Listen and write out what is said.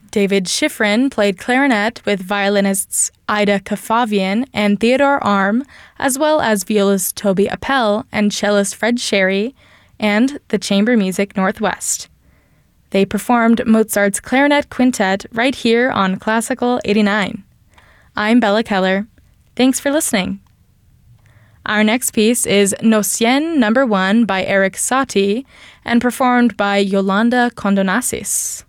David Schifrin played clarinet with violinists Ida Kafavian and Theodore Arm, as well as violist Toby Appel and cellist Fred Sherry, and the Chamber Music Northwest. They performed Mozart's Clarinet Quintet right here on Classical 89. I'm Bella Keller. Thanks for listening. Our next piece is Nocien No. 1 by Erik Satie and performed by Yolanda Condonasis.